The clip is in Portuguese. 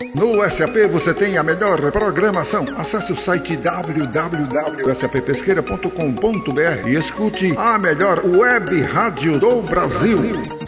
No SAP você tem a melhor programação. Acesse o site www.sappesqueira.com.br e escute a melhor web rádio do Brasil.